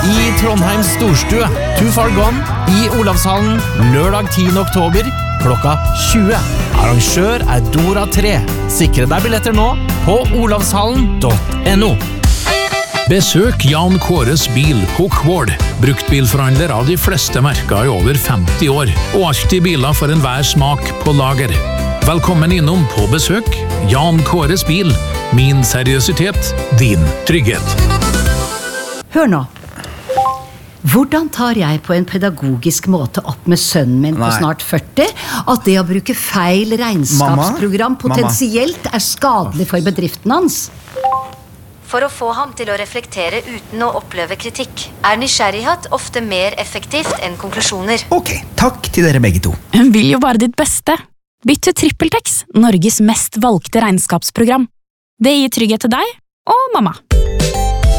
i Trondheims storstue. Too Far Gone i Olavshallen lørdag 10. oktober klokka 20. Arrangør er Dora 3. Sikre deg billetter nå på olavshallen.no. Besøk Jan Kåres bil på Kvål. Bruktbilforhandler av de fleste merker i over 50 år, og alltid biler for enhver smak på lager. Velkommen innom på besøk. Jan Kåres bil. Min seriøsitet, din trygghet. Hør nå. Hvordan tar jeg på en pedagogisk måte opp med sønnen min på snart 40 at det å bruke feil regnskapsprogram potensielt er skadelig for bedriften hans? For å få ham til å reflektere uten å oppleve kritikk, er nysgjerrighet ofte mer effektivt enn konklusjoner. Ok, takk til dere begge to. Hun vil jo bare ditt beste. Bytt til TrippelTex, Norges mest valgte regnskapsprogram. Det gir trygghet til deg og mamma.